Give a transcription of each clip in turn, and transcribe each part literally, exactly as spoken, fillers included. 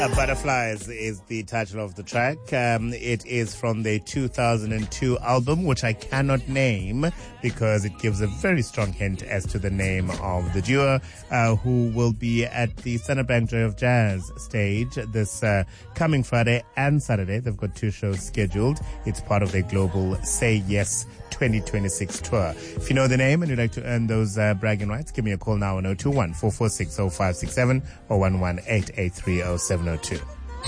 Uh, Butterflies is the title of the track. Um, it is from the two thousand two album, which I cannot name because it gives a very strong hint as to the name of the duo, uh, who will be at the Standard Bank Joy of Jazz stage this uh, coming Friday and Saturday. They've got two shows scheduled. It's part of their global Say Yes twenty twenty-six tour. If you know the name and you'd like to earn those uh, bragging rights, give me a call now on zero two one, four four six, zero five six seven or one one eight eight three zero seven zero two.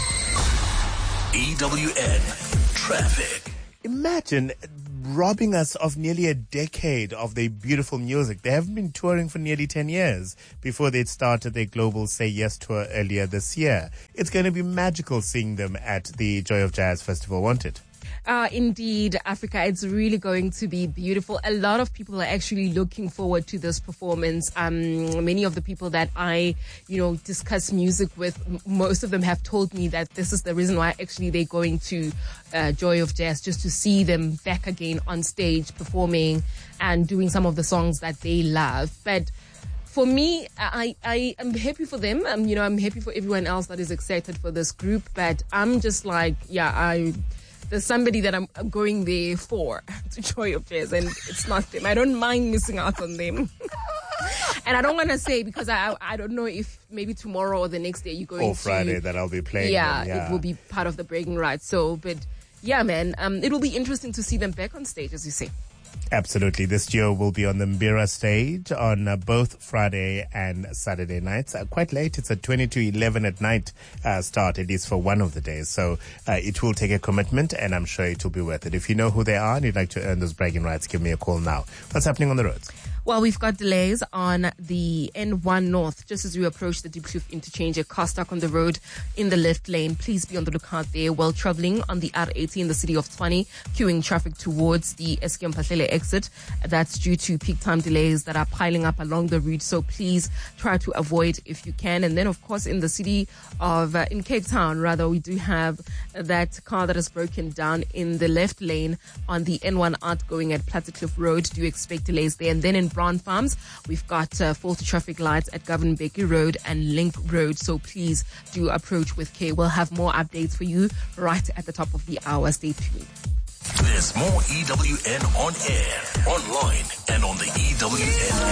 E W N Traffic. Imagine robbing us of nearly a decade of their beautiful music. They haven't been touring for nearly ten years before they started their global Say Yes tour earlier this year. It's going to be magical seeing them at the Joy of Jazz Festival, won't it? Uh, indeed, Africa, it's really going to be beautiful. A lot of people are actually looking forward to this performance. Um, many of the people that I, you know, discuss music with, m- most of them have told me that this is the reason why actually they're going to uh, Joy of Jazz, just to see them back again on stage performing and doing some of the songs that they love. But for me, I, I am happy for them. Um, you know, I'm happy for everyone else that is excited for this group. But I'm just like, yeah, I... There's somebody that I'm going there for, to Joy of Jazz, and it's not them. I don't mind missing out on them. And I don't want to say, because I I don't know if maybe tomorrow or the next day you're going or Friday to, that I'll be playing yeah, them, yeah, it will be part of the bragging rights. So, but yeah, man, um, it will be interesting to see them back on stage, as you say. Absolutely. This duo will be on the Mbira stage on uh, both Friday and Saturday nights. Uh, quite late. It's a twenty-two eleven at night uh, start. It is for one of the days. So uh, it will take a commitment, and I'm sure it will be worth it. If you know who they are and you'd like to earn those bragging rights, give me a call now. What's happening on the roads? Well, we've got delays on the N one North just as we approach the Diepkloof interchange. A car stuck on the road in the left lane. Please be on the lookout there. While traveling on the R eighty in the city of Tshwane, queuing traffic towards the Eskom Mpahlele exit. That's due to peak time delays that are piling up along the route. So please try to avoid if you can. And then, of course, in the city of, uh, in Cape Town, rather, we do have that car that has broken down in the left lane on the N one outgoing at Plattekloof Road. Do expect delays there. And then in Brown Farms, we've got uh, faulty traffic lights at Governor Becky Road and Link Road. So please do approach with care. We'll have more updates for you right at the top of the hour. Stay tuned. There's more E W N on air, online, and on the E W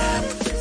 N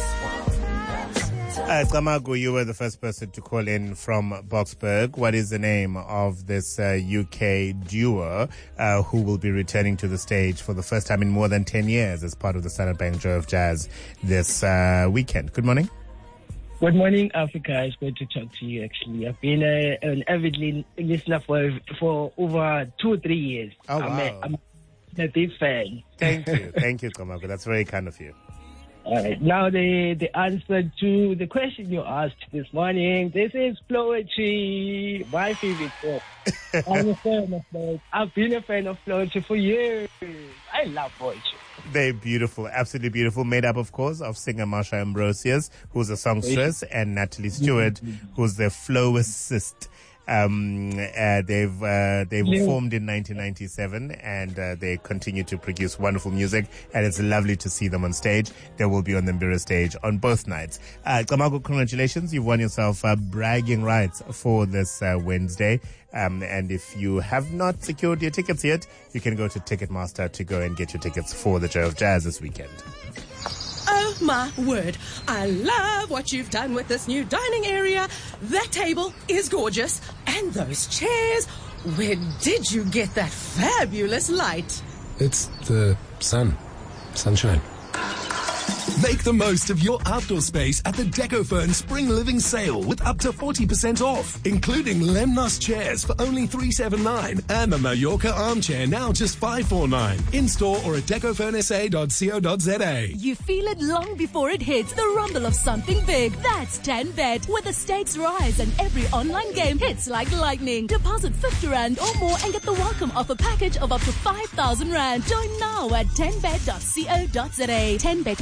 app. Uh, Camagu, you were the first person to call in from Boksburg. What is the name of this uh, U K duo uh, who will be returning to the stage for the first time in more than ten years as part of the Standard Bank Joy of Jazz this uh, weekend? Good morning. Good morning, Africa. It's good to talk to you, actually. I've been a, an avid li- listener for for over two or three years. Oh, I'm, wow. a, I'm a big fan. Thank you. Thank you, Camagu. That's very kind of you. All right. Now, the, the answer to the question you asked this morning, this is Floetry, my favorite book. I'm a fan of Floetry. I've been a fan of Floetry for years. I love Floetry. They're beautiful, absolutely beautiful. Made up, of course, of singer Marsha Ambrosius, who's a songstress, and Natalie Stewart, who's the flowissist. Um, uh, they've uh, they've yeah. formed in nineteen ninety-seven, and uh, they continue to produce wonderful music, and it's lovely to see them on stage. They will be on the Mbira stage on both nights. Uh, Camagu, congratulations. You've won yourself uh, bragging rights for this uh, Wednesday. Um, and if you have not secured your tickets yet, you can go to Ticketmaster to go and get your tickets for the Joy of Jazz this weekend. Oh my word, I love what you've done with this new dining area. That table is gorgeous. And those chairs, where did you get that fabulous light? It's the sun. Sunshine. Make the most of your outdoor space at the DecoFern Spring Living Sale with up to forty percent off, including Lemnos chairs for only three seventy-nine and the Mallorca armchair now just five forty-nine. In-store or at decofern s a dot co dot z a. You feel it long before it hits, the rumble of something big. That's ten bet, where the stakes rise and every online game hits like lightning. Deposit fifty rand or more and get the welcome offer package of up to five thousand rand. Join now at ten bet dot co dot z a. ten bet is a licensed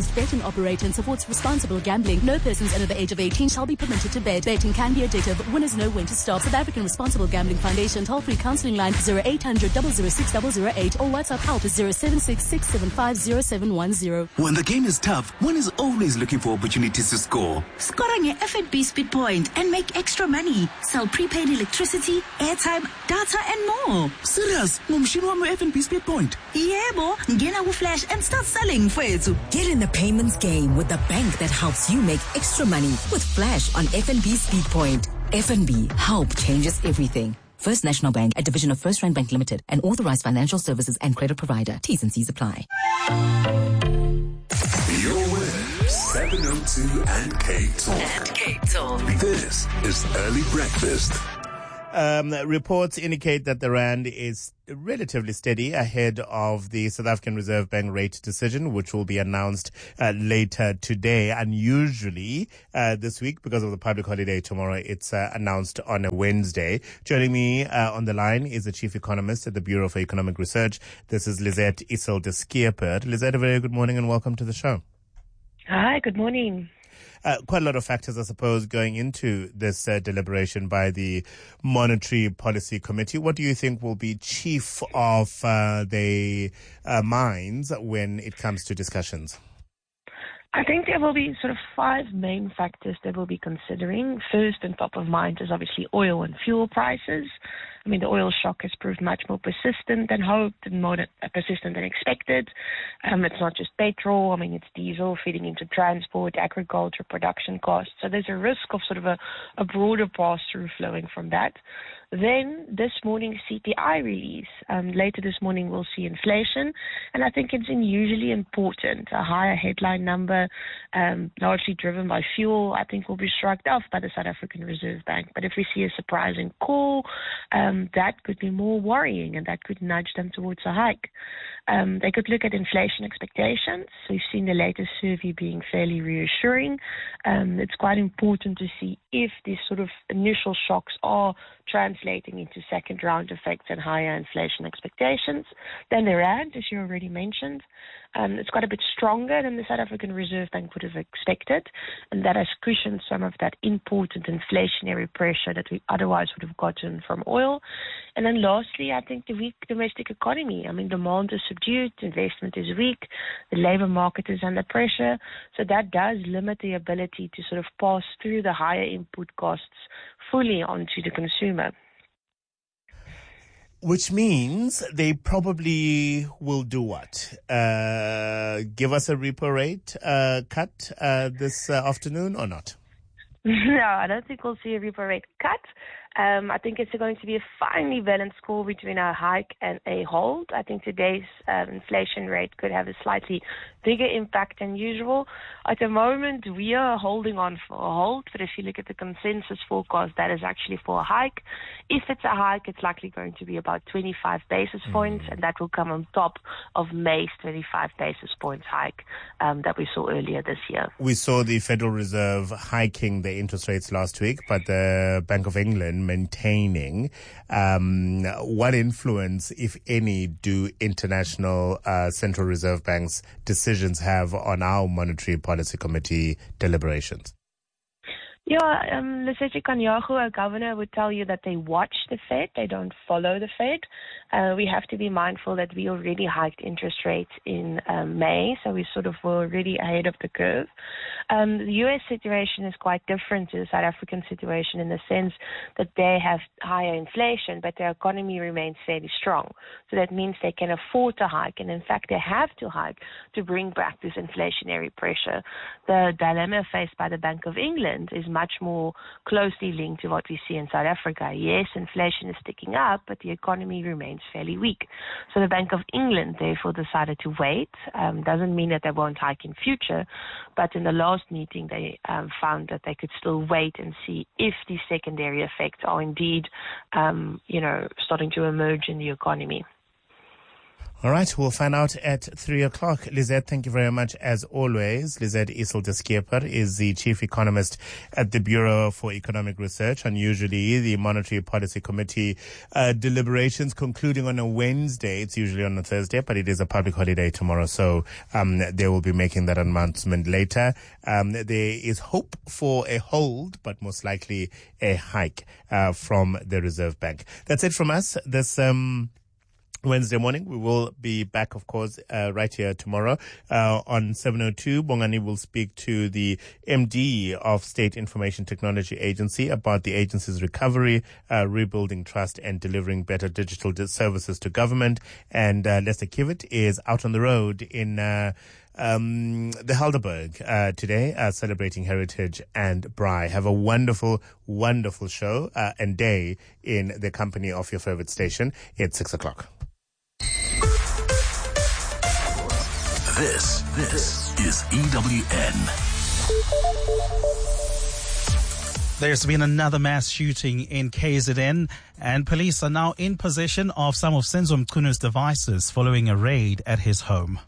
licensed betting operator and supports responsible gambling. No persons under the age of eighteen shall be permitted to bet. Betting can be addictive. Winners know when to stop. South African Responsible Gambling Foundation toll-free counseling line zero eight hundred, zero zero six, zero zero eight or WhatsApp help is zero seven six, six seven five, zero seven one zero. When the game is tough, one is always looking for opportunities to score. Score on your F N B Speed Point and make extra money. Sell prepaid electricity, airtime, data and more. Serious? Ngumshini wami F N B Speed Point. Yebo, ngena kuFlash and start selling mfethu. Get in the payments game with the bank that helps you make extra money with Flash on F N B Speed Point. F N B, help changes everything. First National Bank, a division of First Rand Bank Limited, an authorized financial services and credit provider. T's and C's apply. You're with seven oh two and K Talk. And K Talk. This is Early Breakfast. Um, reports indicate that the rand is relatively steady ahead of the South African Reserve Bank rate decision, which will be announced uh, later today. Unusually, uh, this week, because of the public holiday tomorrow, it's uh, announced on a Wednesday. Joining me uh, on the line is the chief economist at the Bureau for Economic Research. This is Lizette Iselder-Schierper. Lizette, a very good morning and welcome to the show. Hi, good morning. Uh, quite a lot of factors, I suppose, going into this uh, deliberation by the Monetary Policy Committee. What do you think will be chief of uh, the uh, minds when it comes to discussions? I think there will be sort of five main factors that we'll be considering. First and top of mind is obviously oil and fuel prices. I mean, the oil shock has proved much more persistent than hoped and more persistent than expected. Um, it's not just petrol. I mean, it's diesel feeding into transport, agriculture, production costs. So there's a risk of sort of a, a broader pass-through flowing from that. Then this morning's C P I release. Um, later this morning we'll see inflation, and I think it's unusually important. A higher headline number, um, largely driven by fuel, I think will be shrugged off by the South African Reserve Bank. But if we see a surprising call, um, that could be more worrying, and that could nudge them towards a hike. Um, they could look at inflation expectations. We've seen the latest survey being fairly reassuring. Um, it's quite important to see if these sort of initial shocks are translating into second round effects and higher inflation expectations. Then the rand, as you already mentioned, um, it's got a bit stronger than the South African Reserve Bank would have expected, and that has cushioned some of that important inflationary pressure that we otherwise would have gotten from oil. And then lastly, I think the weak domestic economy. I mean, demand is subdued, investment is weak, the labor market is under pressure, so that does limit the ability to sort of pass through the higher input costs fully onto the consumer. Which means they probably will do what? Uh, give us a repo rate uh, cut uh, this uh, afternoon or not? No, I don't think we'll see a repo rate cut. Um, I think it's going to be a finely balanced call between a hike and a hold. I think today's um, inflation rate could have a slightly bigger impact than usual. At the moment, we are holding on for a hold, but if you look at the consensus forecast, that is actually for a hike. If it's a hike, it's likely going to be about twenty-five basis points, mm. and that will come on top of May's twenty-five basis points hike um, that we saw earlier this year. We saw the Federal Reserve hiking the interest rates last week, but the Bank of England maintaining. Um, what influence, if any, do international uh, central reserve banks' decisions have on our Monetary Policy Committee deliberations? Yeah, um, Lesetja Kganyago, our governor, would tell you that they watch the Fed, they don't follow the Fed. Uh, we have to be mindful that we already hiked interest rates in um, May, so we sort of were already ahead of the curve. Um, the U S situation is quite different to the South African situation in the sense that they have higher inflation, but their economy remains fairly strong. So that means they can afford to hike, and in fact they have to hike to bring back this inflationary pressure. The dilemma faced by the Bank of England is much more closely linked to what we see in South Africa. Yes, inflation is ticking up, but the economy remains fairly weak. So the Bank of England therefore decided to wait. Um, doesn't mean that they won't hike in future, but in the last meeting they um, found that they could still wait and see if these secondary effects are indeed, um, you know, starting to emerge in the economy. All right, we'll find out at three o'clock. Lizette, thank you very much as always. Lizette Iselder-Skeper is the chief economist at the Bureau for Economic Research. Unusually, the Monetary Policy Committee uh, deliberations concluding on a Wednesday. It's usually on a Thursday, but it is a public holiday tomorrow, so um, they will be making that announcement later. Um, there is hope for a hold, but most likely a hike uh, from the Reserve Bank. That's it from us this um Wednesday morning. We will be back, of course, uh, right here tomorrow uh, on seven oh two. Bongani will speak to the M D of State Information Technology Agency about the agency's recovery, uh, rebuilding trust and delivering better digital services to government. And uh, Lester Kivitt is out on the road in uh, um, the Helderberg uh, today, uh, celebrating heritage and braai. Have a wonderful, wonderful show uh, and day in the company of your favorite station. It's six o'clock. This, this is E W N. There's been another mass shooting in K Z N, and police are now in possession of some of Senzo Mchunu devices following a raid at his home.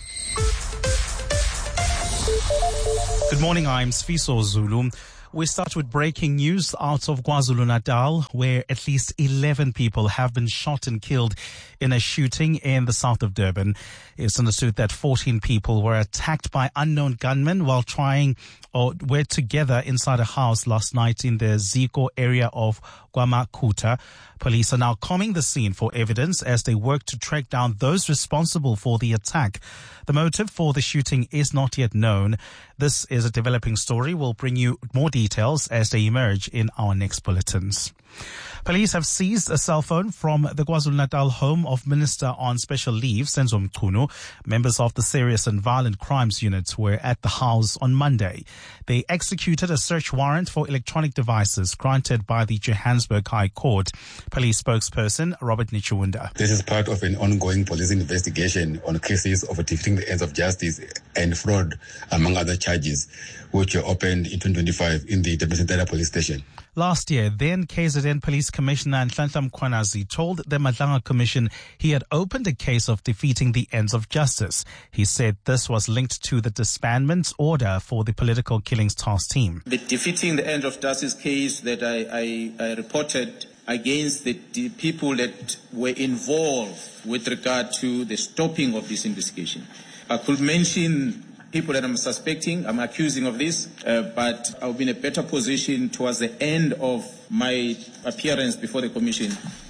Good morning, I'm Sfiso Zulu. We start with breaking news out of KwaZulu-Natal, where at least eleven people have been shot and killed in a shooting in the south of Durban. It's understood that fourteen people were attacked by unknown gunmen while trying or were together inside a house last night in the Ziko area of KwaMakuta. Police are now combing the scene for evidence as they work to track down those responsible for the attack. The motive for the shooting is not yet known. This is a developing story. We'll bring you more details as they emerge in our next bulletins. Police have seized a cell phone from the KwaZulu-Natal home of Minister on Special Leave, Senzo Mchunu. Members of the Serious and Violent Crimes Unit were at the house on Monday. They executed a search warrant for electronic devices granted by the Johannesburg High Court. Police spokesperson Robert Nichewunda. This is part of an ongoing police investigation on cases of defeating the ends of justice and fraud, among other charges, which were opened in twenty twenty-five in the Durban Central Police Station. Last year, then K Z N Police Commissioner Nhlanhla Mkhwanazi told the Madlanga Commission he had opened a case of defeating the ends of justice. He said this was linked to the disbandment order for the Political Killings Task Team. The defeating the end of justice case that I, I, I reported against the, the people that were involved with regard to the stopping of this investigation. I could mention people that I'm suspecting, I'm accusing of this, uh, but I'll be in a better position towards the end of my appearance before the Commission.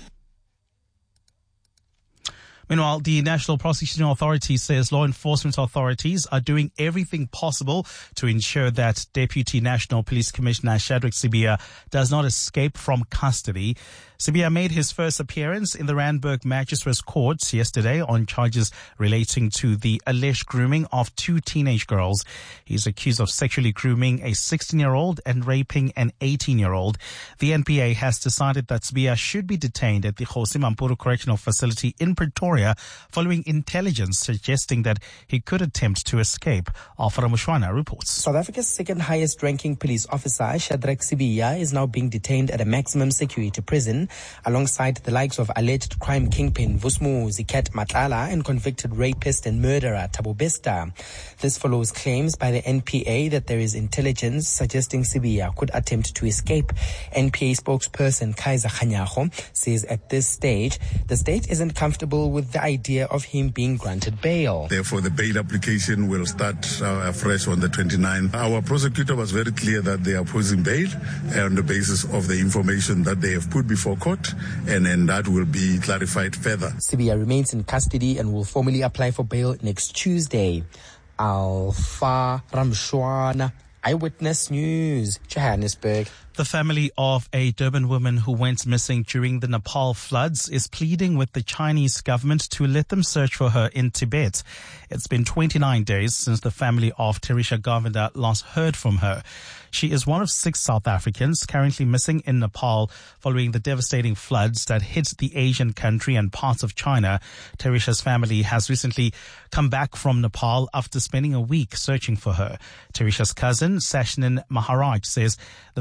Meanwhile, the National Prosecuting Authority says law enforcement authorities are doing everything possible to ensure that Deputy National Police Commissioner Shadrack Sibiya does not escape from custody. Sibiya made his first appearance in the Randburg Magistrates Court yesterday on charges relating to the alleged grooming of two teenage girls. He's accused of sexually grooming a sixteen-year-old and raping an eighteen-year-old. The N P A has decided that Sibiya should be detained at the Kgosi Mampuru Correctional Facility in Pretoria following intelligence suggesting that he could attempt to escape. Alfred Mushwana reports. South Africa's second highest ranking police officer, Shadrack Sibiya, is now being detained at a maximum security prison alongside the likes of alleged crime kingpin Vusmu Ziket Matlala and convicted rapist and murderer Thabo Bester. This follows claims by the N P A that there is intelligence suggesting Sibiya could attempt to escape. N P A spokesperson Kaiser Khanyago says at this stage, the state isn't comfortable with the idea of him being granted bail. Therefore, the bail application will start uh, afresh on the twenty-ninth. Our prosecutor was very clear that they are opposing bail on the basis of the information that they have put before court, and then that will be clarified further. Sibiya remains in custody and will formally apply for bail next Tuesday. Alpha Ramshwana, Eyewitness News, Johannesburg. The family of a Durban woman who went missing during the Nepal floods is pleading with the Chinese government to let them search for her in Tibet. It's been twenty-nine days since the family of Terisha Govender last heard from her. She is one of six South Africans currently missing in Nepal following the devastating floods that hit the Asian country and parts of China. Terisha's family has recently come back from Nepal after spending a week searching for her. Terisha's cousin, Sashnin Maharaj, says the family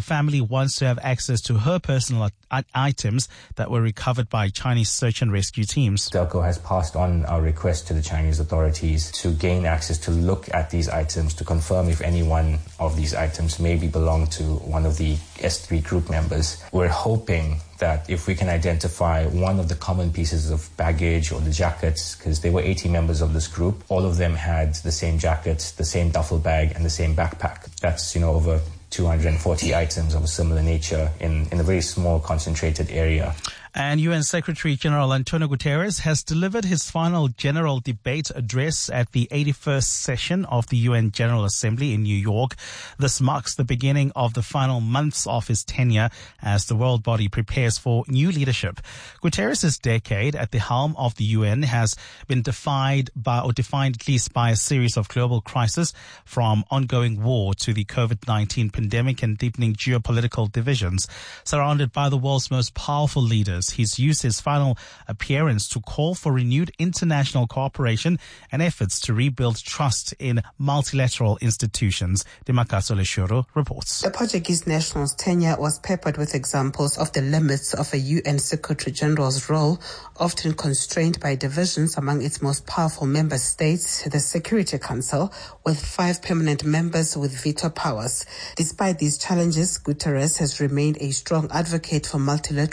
wants to have access to her personal I- items that were recovered by Chinese search and rescue teams. Delco has passed on our request to the Chinese authorities to gain access to look at these items to confirm if any one of these items maybe belong to one of the S three group members. We're hoping that if we can identify one of the common pieces of baggage or the jackets, because there were eighty members of this group, all of them had the same jackets, the same duffel bag and the same backpack. That's, you know, over two hundred forty items of a similar nature in, in a very small concentrated area. And U N Secretary General Antonio Guterres has delivered his final general debate address at the eighty-first session of the U N General Assembly in New York. This marks the beginning of the final months of his tenure as the world body prepares for new leadership. Guterres' decade at the helm of the U N has been defined by, or defined at least by a series of global crises, from ongoing war to the COVID nineteen pandemic and deepening geopolitical divisions. Surrounded by the world's most powerful leaders, he's used his final appearance to call for renewed international cooperation and efforts to rebuild trust in multilateral institutions. Demakaso Leshuro reports. The Portuguese national's tenure was peppered with examples of the limits of a U N Secretary General's role, often constrained by divisions among its most powerful member states, the Security Council, with five permanent members with veto powers. Despite these challenges, Guterres has remained a strong advocate for multilateral